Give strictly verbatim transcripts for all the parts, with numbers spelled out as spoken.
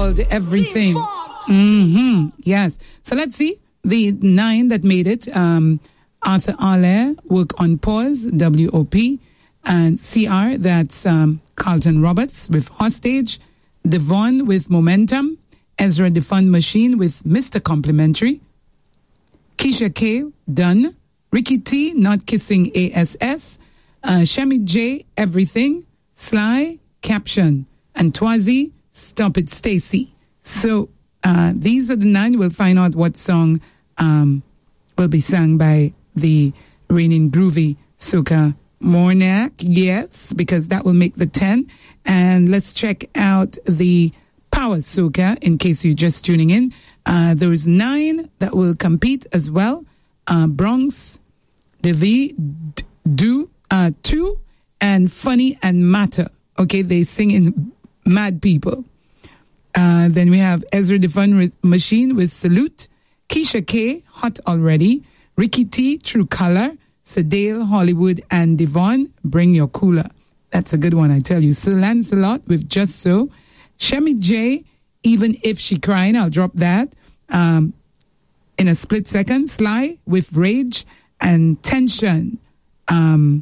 called Everything. Mm-hmm. Yes. So let's see. The nine that made it, um, Arthur Arler, Work on Pause, W O P. And C R, that's um, Carlton Roberts with Hostage. Devon with Momentum. Ezra the Fun Machine with Mister Complimentary. Keisha K, Done. Ricky T, Not Kissing A S S. Uh, Shemi J, Everything. Sly, Caption. And Twazi, Stop It Stacy. So uh, these are the nine. We'll find out what song um, will be sung by the reigning groovy soca Mornak. Yes, because that will make the ten. And let's check out the Power Soca in case you're just tuning in. Uh, there's nine that will compete as well. Uh, Bronx, Devi, Do, uh, Two, and Funny and Matter. Okay, they sing in Mad People. Uh, then we have Ezra the Fun Machine with Salute. Keisha K, Hot Already. Ricky T, True Color. Sedale, Hollywood, and Devon, Bring Your Cooler. That's a good one, I tell you. Sir Lancelot with Just So. Shemi J, Even If She Crying, I'll drop that um, in a split second. Sly with Rage, and Tension um,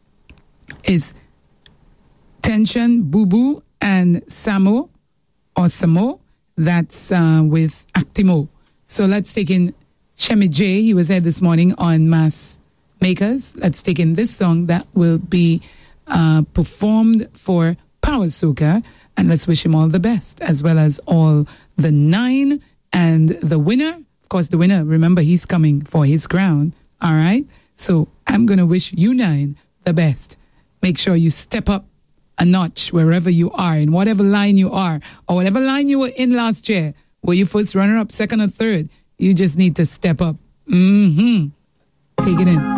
is Tension, Boo Boo, and Samo, or Samo, that's uh, with Actimo. So let's take in Shemi J. He was here this morning on Mass Makers. Let's take in this song that will be uh, performed for Power Soca, and let's wish him all the best, as well as all the nine and the winner. Of course, the winner, remember, he's coming for his crown. All right? So I'm going to wish you nine the best. Make sure you step up a notch wherever you are, in whatever line you are, or whatever line you were in last year. Were you first runner-up, second or third? You just need to step up. Mm-hmm. Take it in.